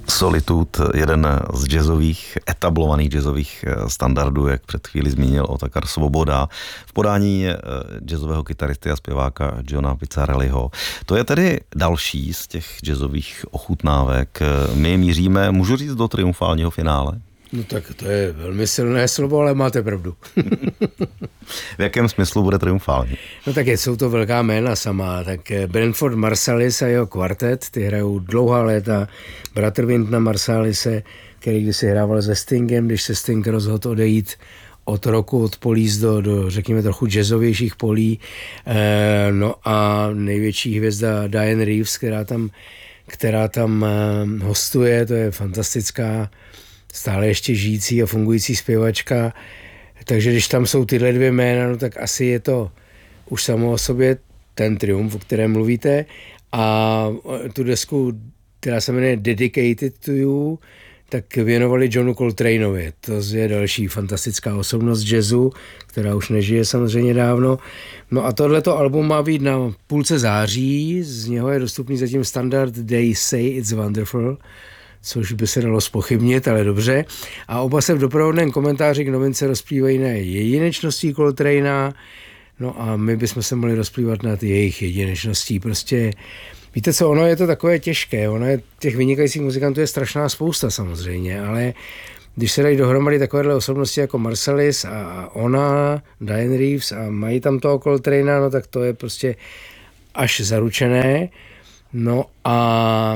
Solitude, jeden z jazzových, etablovaných jazzových standardů, jak před chvíli zmínil Otakar Svoboda, v podání jazzového kytaristy a zpěváka Johna Pizzarelliho. To je tedy další z těch jazzových ochutnávek. My míříme, můžu říct, do triumfálního finále? No tak to je velmi silné slovo, ale máte pravdu. V jakém smyslu bude triumfální? No tak jsou to velká jména sama. Tak Branford Marsalis a jeho kvartet, ty hrajou dlouhá léta. Bratr Wynton Marsalisise, který kdysi hrával se Stingem, když se Sting rozhodl odejít od roku, od polí do řekněme, trochu jazzovějších polí. No a největší hvězda Diane Reeves, která tam hostuje, to je fantastická, stále ještě žijící a fungující zpěvačka. Takže když tam jsou tyhle dvě jména, no tak asi je to už samo o sobě ten triumf, o kterém mluvíte. A tu desku, která se jmenuje Dedicated to You, tak věnovali Johnu Coltraneovi. To je další fantastická osobnost jazzu, která už nežije samozřejmě dávno. No a tohleto album má být na půlce září, z něho je dostupný zatím standard They Say It's Wonderful, což by se dalo zpochybnit, ale dobře. A oba se v doprovodném komentáři k novince rozplývají na jedinečností Coltranea, no a my bychom se mohli rozplývat nad jejich jedinečností. Prostě víte co, ono je to takové těžké, těch vynikajících muzikantů je strašná spousta samozřejmě, ale když se dají dohromady takovéhle osobnosti jako Marsalis a ona, Diane Reeves a mají tam toho Coltranea, no tak to je prostě až zaručené. No a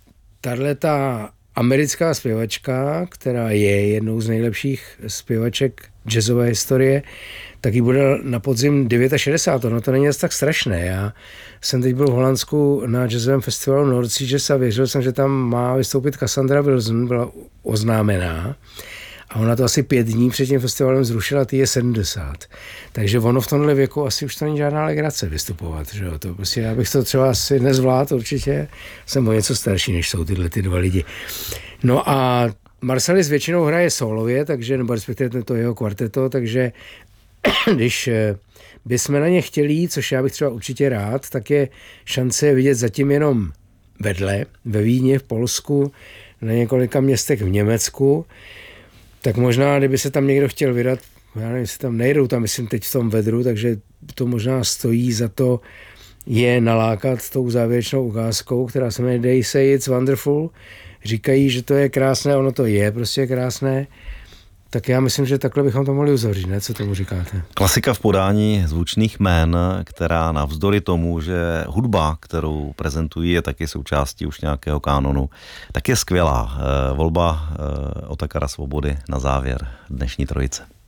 tahleta americká zpěvačka, která je jednou z nejlepších zpěvaček jazzové historie, tak jí bude na podzim 69. No to není asi tak strašné. Já jsem teď byl v Holandsku na jazzovém festivalu North Sea Jazz a věřil jsem, že tam má vystoupit Cassandra Wilson, byla oznámená. A ona to asi 5 dní před tím festivalem zrušila, ty je 70. Takže ono v tomhle věku asi už to není žádná legrace vystupovat. Že jo? To prostě, já bych to třeba asi nezvládl, určitě jsem o něco starší, než jsou tyhle ty dva lidi. No a Marsalis většinou hraje solově, takže, nebo respektive to jeho kvarteto, takže když bychom na ně chtěli jít, což já bych třeba určitě rád, tak je šance vidět zatím jenom vedle, ve Vídni, v Polsku, na několika městech v Německu. Tak možná, kdyby se tam někdo chtěl vydat, já nevím, jestli tam nejdou, tam myslím teď v tom vedru, takže to možná stojí za to je nalákat tou závěrečnou ukázkou, která se jmenuje They Say It's Wonderful. Říkají, že to je krásné, ono to je prostě krásné. Tak já myslím, že takhle bychom to mohli uzavřít, ne? Co tomu říkáte? Klasika v podání zvučných jmén, která navzdory tomu, že hudba, kterou prezentují, je taky součástí už nějakého kánonu, tak je skvělá. Volba Otakara Svobody na závěr dnešní trojice.